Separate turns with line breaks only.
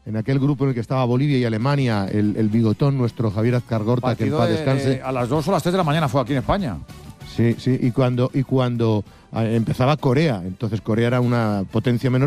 en aquel grupo en el que estaba Bolivia y Alemania, el bigotón nuestro Javier Azcargorta, que en paz descanse.
A las 2 o las 3 de la mañana fue aquí en España.
Sí, y cuando empezaba Corea, entonces Corea era una potencia menor.